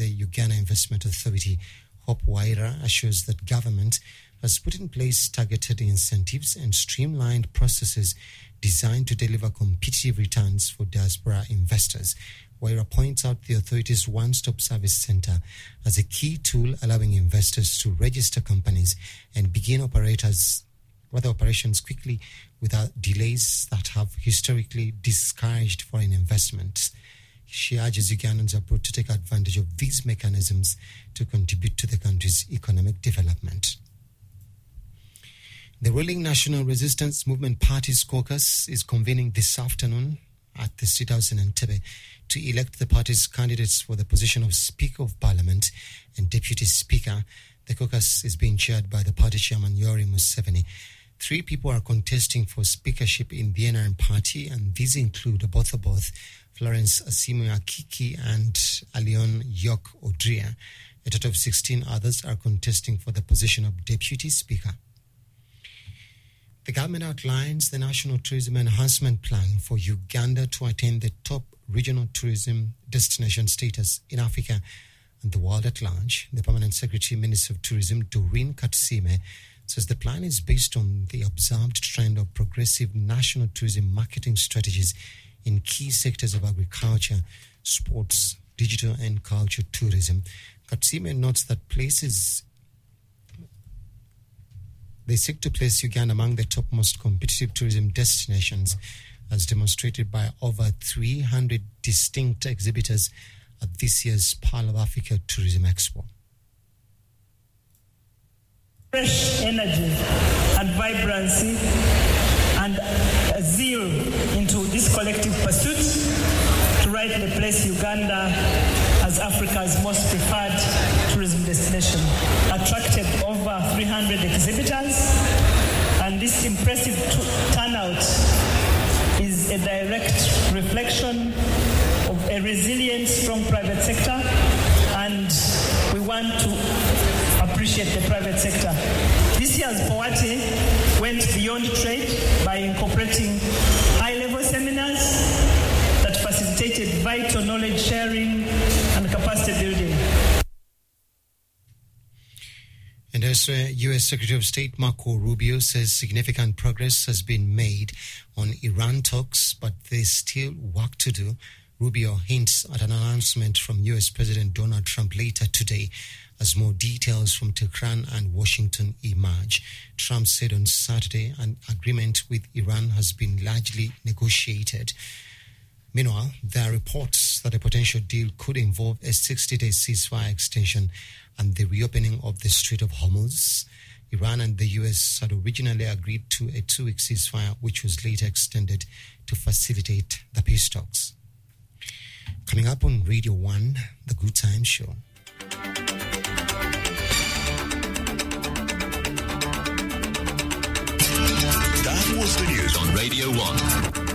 the Uganda Investment Authority, Hope Waira, assures that government has put in place targeted incentives and streamlined processes designed to deliver competitive returns for diaspora investors. Waira points out the authority's one-stop service center as a key tool allowing investors to register companies and begin operations quickly without delays that have historically discouraged foreign investments. She urges Ugandans abroad to take advantage of these mechanisms to contribute to the country's economic development. The ruling National Resistance Movement Party's caucus is convening this afternoon at the State House in Entebbe to elect the party's candidates for the position of Speaker of Parliament and Deputy Speaker. The caucus is being chaired by the party chairman, Yoweri Museveni. 3 people are contesting for speakership in the NRM party, and these include both Florence Asimu Akiki and Alion Yok Odria. A total of 16 others are contesting for the position of Deputy Speaker. The government outlines the National Tourism Enhancement Plan for Uganda to attain the top regional tourism destination status in Africa and the world at large. The Permanent Secretary, Minister of Tourism, Doreen Katsime, says the plan is based on the observed trend of progressive national tourism marketing strategies in key sectors of agriculture, sports, digital and culture tourism. Katsime notes that they seek to place Uganda among the topmost competitive tourism destinations, as demonstrated by over 300 distinct exhibitors at this year's Pearl of Africa Tourism Expo. Fresh energy and vibrancy and zeal into this collective pursuit to rightly place Uganda as Africa's most preferred tourism destination. Attracted over 300 exhibitors, and this impressive turnout is a direct reflection of a resilient, strong private sector, and we want to appreciate the private sector. This year's Powati went beyond trade by incorporating high-level seminars that facilitated vital knowledge sharing and capacity building. And as U.S. Secretary of State Marco Rubio says significant progress has been made on Iran talks, but there's still work to do. Rubio hints at an announcement from U.S. President Donald Trump later today as more details from Tehran and Washington emerge. Trump said on Saturday an agreement with Iran has been largely negotiated. Meanwhile, there are reports that a potential deal could involve a 60-day ceasefire extension and the reopening of the Strait of Hormuz. Iran and the U.S. had originally agreed to a 2-week ceasefire, which was later extended to facilitate the peace talks. Coming up on Radio 1, The Good Time Show. That was the news on Radio 1.